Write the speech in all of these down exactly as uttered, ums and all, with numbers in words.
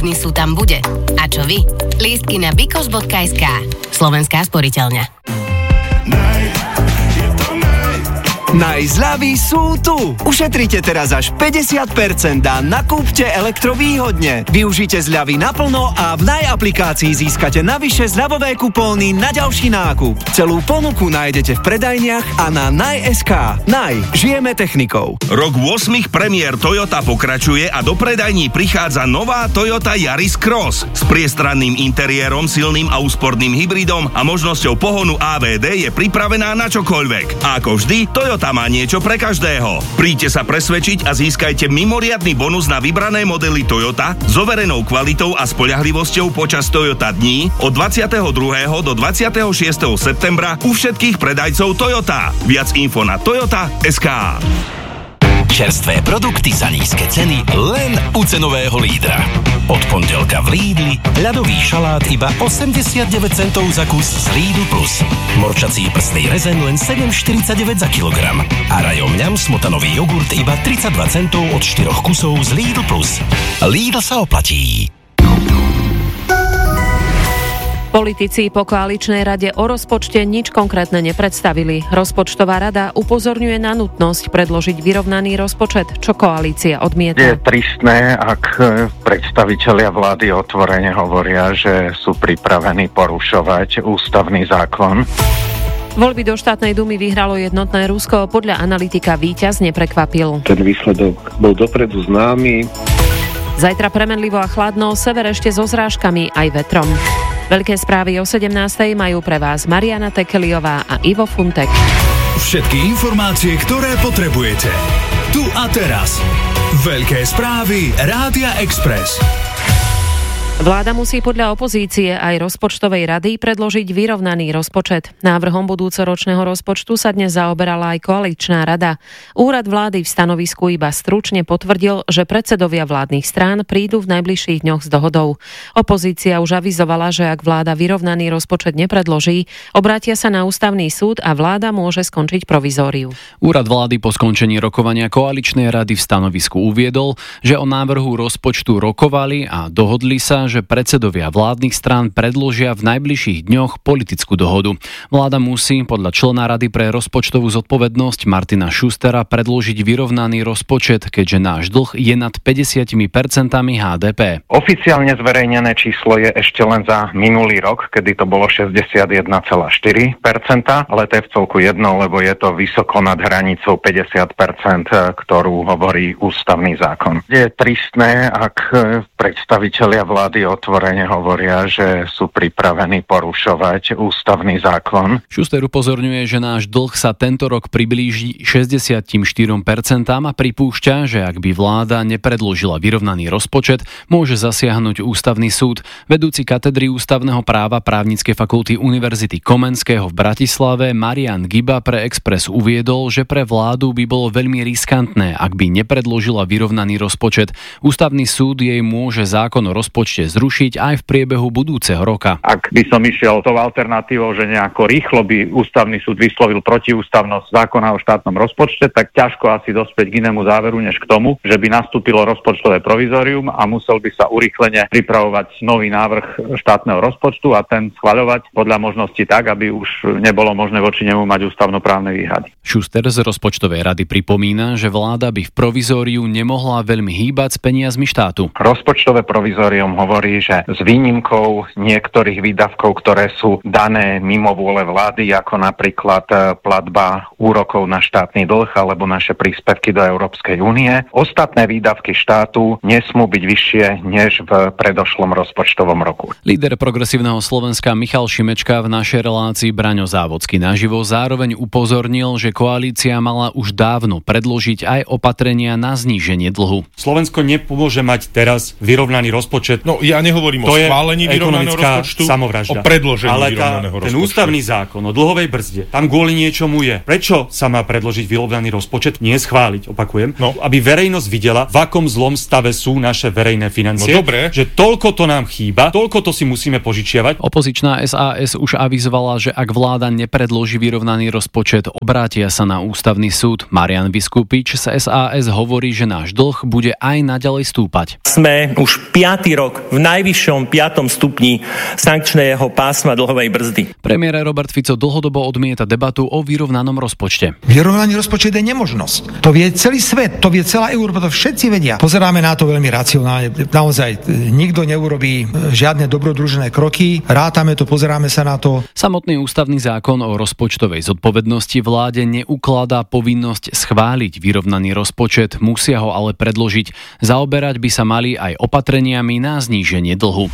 Dnes sú tam bude. A čo vy? Lístky na bikos bodka es ká. Slovenská sporiteľňa. Najzľavy sú tu! Ušetrite teraz až päťdesiat percent a nakúpte elektrovýhodne. Využite zľavy naplno a v Naj aplikácii získate navyše zľavové kupóny na ďalší nákup. Celú ponuku nájdete v predajniach a na Naj bodka es ká. Naj, žijeme technikou. Rok ôsmich premiér Toyota pokračuje a do predajní prichádza nová Toyota Yaris Cross s priestranným interiérom, silným a úsporným hybridom a možnosťou pohonu á vé dé je pripravená na čokoľvek. A ako vždy, Toyota má niečo pre každého. Príďte sa presvedčiť a získajte mimoriadny bonus na vybrané modely Toyota s overenou kvalitou a spoľahlivosťou počas Toyota dní od dvadsiateho druhého do dvadsiateho šiesteho septembra u všetkých predajcov Toyota. Viac info na toyota bodka es ká. Čerstvé produkty za nízke ceny len u cenového lídra. Od pondelka v Lidli ľadový šalát iba osemdesiatdeväť centov za kus z Lidl Plus. Morčací prstný rezeň len sedem štyridsaťdeväť za kilogram. A Rajo mňam smotanový jogurt iba tridsaťdva centov od štyroch kusov z Lidl Plus. Lidl sa oplatí. Politici po koaličnej rade o rozpočte nič konkrétne nepredstavili. Rozpočtová rada upozorňuje na nutnosť predložiť vyrovnaný rozpočet, čo koalícia odmieta. Je tristné, ak predstavitelia vlády otvorene hovoria, že sú pripravení porušovať ústavný zákon. Voľby do štátnej dumy vyhralo jednotné Rusko. Podľa analytika víťaz neprekvapil. Ten výsledok bol dopredu známy. Zajtra premenlivo a chladno, sever ešte so zrážkami aj vetrom. Veľké správy o sedemnástej majú pre vás Mariana Tekeliová a Ivo Funtek. Všetky informácie, ktoré potrebujete. Tu a teraz. Veľké správy Rádia Express. Vláda musí podľa opozície aj rozpočtovej rady predložiť vyrovnaný rozpočet. Návrhom budúcoročného rozpočtu sa dnes zaoberala aj koaličná rada. Úrad vlády v stanovisku iba stručne potvrdil, že predsedovia vládnych strán prídu v najbližších dňoch s dohodou. Opozícia už avizovala, že ak vláda vyrovnaný rozpočet nepredloží, obrátia sa na ústavný súd a vláda môže skončiť provizóriu. Úrad vlády po skončení rokovania koaličnej rady v stanovisku uviedol, že o návrhu rozpočtu rokovali a dohodli sa, že predsedovia vládnych strán predložia v najbližších dňoch politickú dohodu. Vláda musí podľa člena Rady pre rozpočtovú zodpovednosť Martina Schustera predložiť vyrovnaný rozpočet, keďže náš dlh je nad päťdesiat percent há dé pé. Oficiálne zverejnené číslo je ešte len za minulý rok, kedy to bolo šesťdesiatjeden celá štyri percenta, ale to je v celku jedno, lebo je to vysoko nad hranicou päťdesiat percent, ktorú hovorí ústavný zákon. Je tristné, ak predstavitelia vlády otvorene hovoria, že sú pripravení porušovať ústavný zákon. Schuster upozorňuje, že náš dlh sa tento rok priblíži šesťdesiatštyri percent a pripúšťa, že ak by vláda nepredložila vyrovnaný rozpočet, môže zasiahnuť ústavný súd. Vedúci katedry ústavného práva Právnickej fakulty Univerzity Komenského v Bratislave Marian Giba pre Express uviedol, že pre vládu by bolo veľmi riskantné, ak by nepredložila vyrovnaný rozpočet. Ústavný súd jej môže zákon o rozpočte zrušiť aj v priebehu budúceho roka. Ak by som išiel tou alternatívou, že nejako rýchlo by ústavný súd vyslovil protiústavnosť zákona o štátnom rozpočte, tak ťažko asi dospieť k inému záveru, než k tomu, že by nastúpilo rozpočtové provizórium a musel by sa urýchlene pripravovať nový návrh štátneho rozpočtu a ten schvaľovať podľa možnosti tak, aby už nebolo možné voči nemu mať ústavnoprávne výhrady. Schuster z rozpočtovej rady pripomína, že vláda by v provizóriu nemohla veľmi hýbať s peniazmi štátu. Rozpočtové provizórium hovorí, že s výnimkou niektorých výdavkov, ktoré sú dané mimo vôle vlády, ako napríklad platba úrokov na štátny dlh alebo naše príspevky do Európskej únie, ostatné výdavky štátu nesmú byť vyššie než v predošlom rozpočtovom roku. Líder Progresívneho Slovenska Michal Šimečka v našej relácii Braňo Závodský naživo zároveň upozornil, že koalícia mala už dávno predložiť aj opatrenia na zníženie dlhu. Slovensko nepomôže mať teraz vyrovnaný rozpočet. No ja nehovorím to o schválení vyrovnaného rozpočtu, samovražda. o predložení ale tá, vyrovnaného rozpočtu. Ten ústavný zákon o dlhovej brzde, tam kvôli niečomu je. Prečo sa má predložiť vyrovnaný rozpočet? Nie schváliť, opakujem. No. Aby verejnosť videla, v akom zlom stave sú naše verejné financie. No dobre. Že toľko to nám chýba, toľko to si musíme požičiavať. Opozičná es a es už avizovala, že ak vláda nepredloží vyrovnaný rozpočet, obrátia sa na ústavný súd. Marian Viskupič z es a es hovorí, že náš dlh bude aj naďalej stúpať. Sme už piaty rok v najvyššom piatom stupni sankčného pásma dlhovej brzdy. Premiér Robert Fico dlhodobo odmieta debatu o vyrovnanom rozpočte. Vyrovnaný rozpočet je nemožnosť. To vie celý svet, to vie celá Európa, to všetci vedia. Pozeráme na to veľmi racionálne. Naozaj nikto neurobí žiadne dobrodružné kroky. Rátame to, pozeráme sa na to. Samotný ústavný zákon o rozpočtovej zodpovednosti vláde neukladá povinnosť schváliť vyrovnaný rozpočet, musia ho ale predložiť. Zaoberať by sa mali aj opatreniami na zníženie dlhu.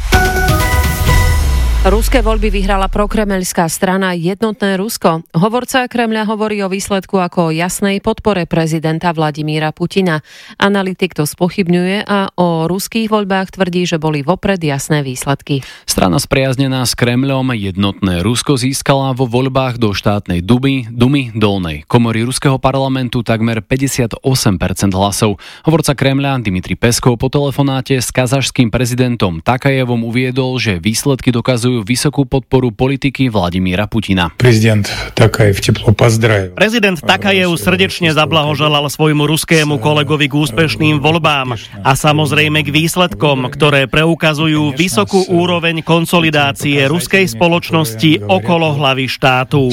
Ruské voľby vyhrala prokremelská strana Jednotné Rusko. Hovorca Kremľa hovorí o výsledku ako o jasnej podpore prezidenta Vladimíra Putina. Analytik to spochybňuje a o ruských voľbách tvrdí, že boli vopred jasné výsledky. Strana spriaznená s Kremľom Jednotné Rusko získala vo voľbách do štátnej dumy, dumy dolnej komory ruského parlamentu takmer päťdesiatosem percent hlasov. Hovorca Kremľa Dmitrij Peskov po telefonáte s kazašským prezidentom Takajevom uviedol, že výsledky dokazujú vysokú podporu politiky Vladimíra Putina. Prezident Takajev teplo pozdravil. Prezident Takajev srdečne zablahoželal svojmu ruskému kolegovi k úspešným voľbám a samozrejme k výsledkom, ktoré preukazujú vysokú úroveň konsolidácie ruskej spoločnosti okolo hlavy štátu.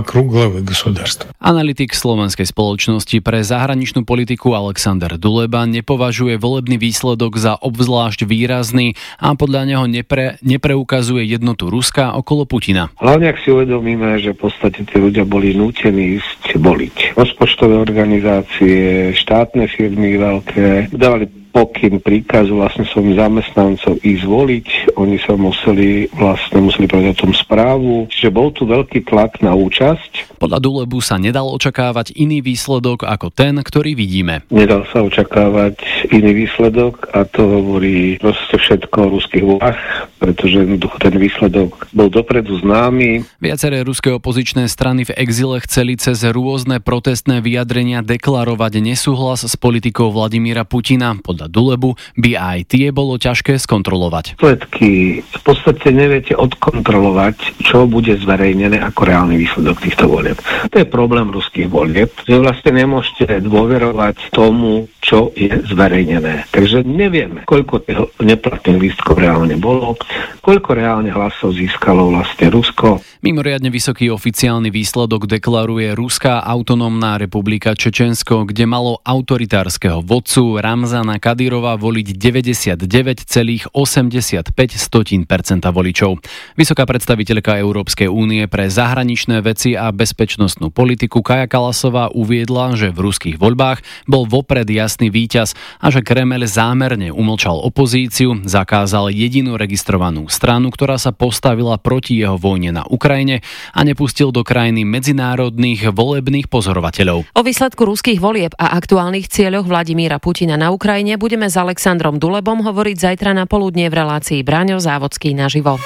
Analytik slovenskej spoločnosti pre zahraničnú politiku Alexander Duleba nepovažuje volebný výsledok za obzvlášť výrazný a podľa neho nepre, nepreukazuje jedno tu Ruska okolo Putina. Hlavne ak si uvedomíme, že v podstate tí ľudia boli nútení ísť voliť. Rozpočtové organizácie, štátne firmy veľké dávali pokyn, príkazu vlastne svojim zamestnancov ísť voliť. Oni sa museli vlastne museli povedať o tom správu. Čiže bol tu veľký tlak na účasť. Podľa Dulebu sa nedal očakávať iný výsledok ako ten, ktorý vidíme. Nedal sa očakávať iný výsledok a to hovorí proste všetko o ruských voľbách, pretože ten výsledok bol dopredu známy. Viaceré ruské opozičné strany v exile chceli cez rôzne protestné vyjadrenia deklarovať nesúhlas s politikou Vladimíra Putina. Podľa Dulebu by aj tie bolo ťažké skontrolovať. Výsledky v podstate neviete odkontrolovať, čo bude zverejnené ako reálny výsledok týchto volieb. To je problém ruských volieb, že vlastne nemôžete dôverovať tomu, čo je zverejnené. Takže nevieme, koľko tých neplatných lístkov reálne bolo, koľko reálne hlasov získalo vlastne Rusko. Mimoriadne vysoký oficiálny výsledok deklaruje Ruská autonómna republika Čečensko, kde malo autoritárskeho vodcu Ramzana Kadyrova voliť deväťdesiatdeväť celá osemdesiatpäť percent voličov. Vysoká predstaviteľka Európskej únie pre zahraničné veci a bezpečnostnú politiku Kaja Kallasová uviedla, že v ruských voľbách bol vopred jasný víťaz a že Kremeľ zámerne umlčal opozíciu, zakázal jedinú registrovanú stranu, ktorá sa postavila proti jeho vojne na Ukrajine a nepustil do krajiny medzinárodných volebných pozorovateľov. O výsledku ruských volieb a aktuálnych cieľoch Vladimíra Putina na Ukrajine budeme s Alexandrom Dulebom hovoriť zajtra na poludnie v relácii Braňo Závodský naživo.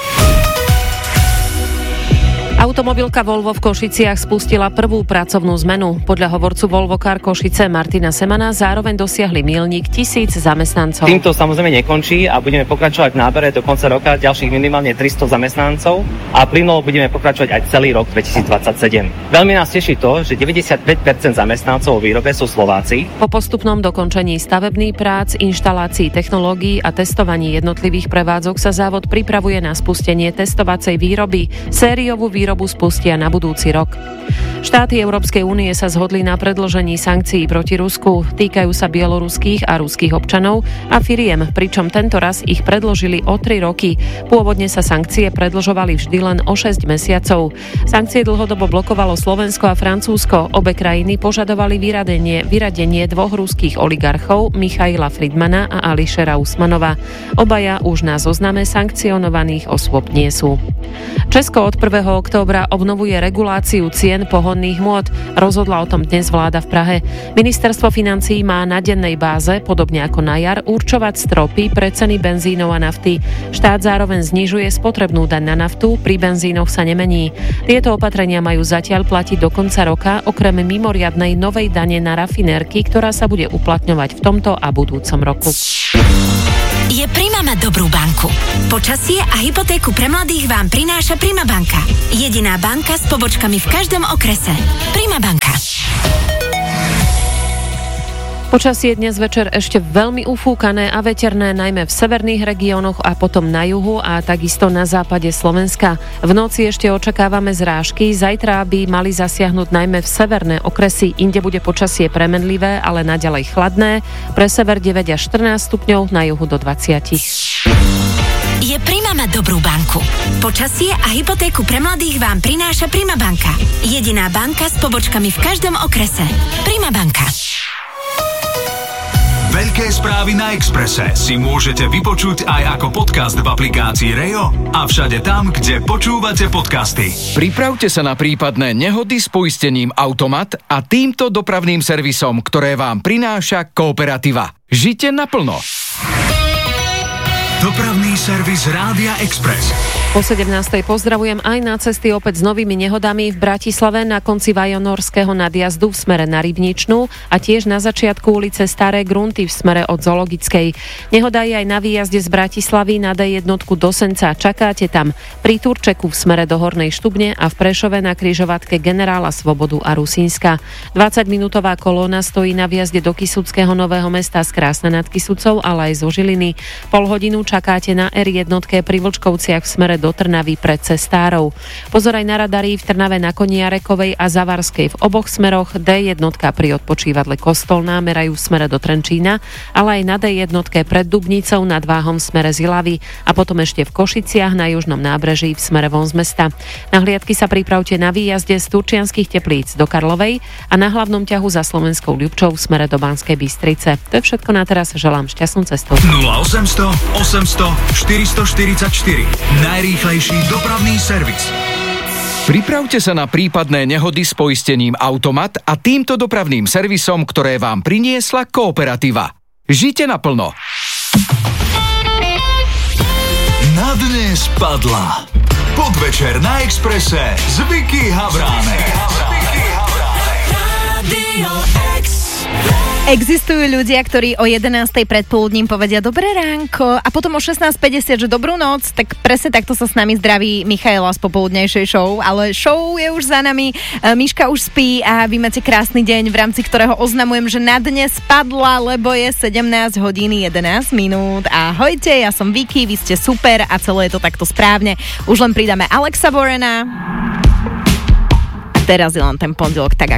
Automobilka Volvo v Košiciach spustila prvú pracovnú zmenu. Podľa hovorcu Volvo Car Košice Martina Semana zároveň dosiahli míľnik tisíc zamestnancov. Týmto samozrejme nekončí a budeme pokračovať v nábere do konca roka ďalších minimálne tristo zamestnancov a plynulo budeme pokračovať aj celý rok dvetisícdvadsaťsedem. Veľmi nás teší to, že deväťdesiatpäť percent zamestnancov vo výrobe sú Slováci. Po postupnom dokončení stavebných prác, inštalácií technológií a testovaní jednotlivých prevádzok sa závod pripravuje na spustenie testovacej výroby. Sériovú výrobu spustia na budúci rok. Štáty Európskej únie sa zhodli na predĺžení sankcií proti Rusku. Týkajú sa bieloruských a ruských občanov a firiem, pričom tento raz ich predĺžili o tri roky. Pôvodne sa sankcie predĺžovali vždy len o šesť mesiacov. Sankcie dlhodobo blokovalo Slovensko a Francúzsko. Obe krajiny požadovali vyradenie, vyradenie dvoch ruských oligarchov Michaila Fridmana a Ališera Usmanova. Obaja už na zozname sankcionovaných osôb nie sú. Česko od prvého októbra obnovuje reguláciu cien pohonných hmôt. Rozhodla o tom dnes vláda v Prahe. Ministerstvo financií má na dennej báze, podobne ako na jar, určovať stropy pre ceny benzínov a nafty. Štát zároveň znižuje spotrebnú daň na naftu, pri benzínoch sa nemení. Tieto opatrenia majú zatiaľ platiť do konca roka, okrem mimoriadnej novej dane na rafinérky, ktorá sa bude uplatňovať v tomto a budúcom roku. Je Prima mať dobrú banku. Počasie a hypotéku pre mladých vám prináša Prima banka. Jediná banka s pobočkami v každom okrese. Prima banka. Počasie dnes večer ešte veľmi ufúkané a veterné, najmä v severných regiónoch a potom na juhu a takisto na západe Slovenska. V noci ešte očakávame zrážky, zajtra by mali zasiahnuť najmä v severné okresy, inde bude počasie premenlivé, ale naďalej chladné. Pre sever deväť až štrnásť stupňov, na juhu do dvadsať. Je Prima mať dobrú banku. Počasie a hypotéku pre mladých vám prináša Prima banka. Jediná banka s pobočkami v každom okrese. Prima banka. Veľké správy na Expresse si môžete vypočuť aj ako podcast v aplikácii Rejo a všade tam, kde počúvate podcasty. Pripravte sa na prípadné nehody s poistením Automat a týmto dopravným servisom, ktoré vám prináša Kooperativa. Žite naplno. Dopravný servis Rádia Express. Po sedemnástej pozdravujem aj na cesty opäť s novými nehodami v Bratislave na konci Vajonorského nadjazdu v smere na Rybničnú a tiež na začiatku ulice Staré Grunty v smere od Zoologickej. Nehoda je aj na výjazde z Bratislavy na dé jedna do Senca. Čakáte tam pri Turčeku v smere do Hornej Štubne a v Prešove na križovatke Generála Svobodu a Rusínska. dvadsaťminútová kolóna stojí na výjazde do Kysuckého Nového Mesta z Krásna nad Kysucou, ale aj zo Žiliny. Pol hodinu čakáte na er jedna pri Vlčkovciach v smere do Trnavy pred Cestárov. Pozor aj na radary v Trnave na Koniarekovej a Zavarskej v oboch smeroch. dé jedna pri odpočívadle Kostolná merajú v smere do Trenčína, ale aj na dé jedna pred Dubnicou nad Váhom v smere z Ilavy a potom ešte v Košiciach na južnom nábreží v smere von z mesta. Na hliadky sa pripravte na výjazde z Turčianskych Teplíc do Karlovej a na hlavnom ťahu za Slovenskou Ľubčou v smere do Banskej Bystrice. To je všetko na teraz. Želám šťastnú cestu. nula osemsto osemsto štyristoštyridsaťštyri. Najrýchlejší dopravný servis. Pripravte sa na prípadné nehody s poistením Automat a týmto dopravným servisom, ktoré vám priniesla Kooperativa. Žite naplno. Na dnes padla Podvečer na Expresse s Vicky Havránek. Existujú ľudia, ktorí o jedenástej predpoludním povedia dobré ránko a potom o šestnásť päťdesiat, že dobrú noc, tak presne takto sa s nami zdraví Michaela z popoludnejšej show, ale show je už za nami, Miška už spí a vy máte krásny deň, v rámci ktorého oznamujem, že na dnes padla, lebo je sedemnásť hodín jedenásť minút. Ahojte, ja som Vicky, vy ste super a celé je to takto správne. Už len pridáme Alexa Borena. Teraz je len ten pondelok tak